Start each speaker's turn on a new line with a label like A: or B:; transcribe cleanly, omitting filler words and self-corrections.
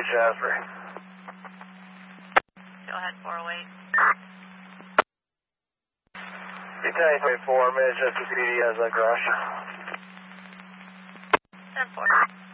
A: Jasper.
B: Go ahead, 408.
A: Lieutenant 24, Manchester PD has a crash.
B: 10-4.